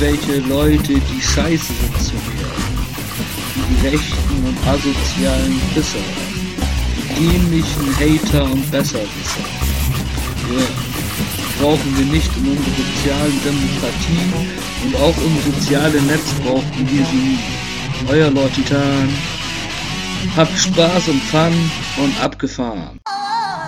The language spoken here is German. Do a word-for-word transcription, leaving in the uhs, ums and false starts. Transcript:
irgendwelche Leute, die scheiße sind zu mir. Die rechten und asozialen Pisser. Die dämlichen Hater und Besserwisser. Ja. Brauchen wir nicht in unserer sozialen Demokratie und auch im sozialen Netz brauchen wir sie nie. Euer Lord Titan. Habt Spaß und Fun und abgefahren.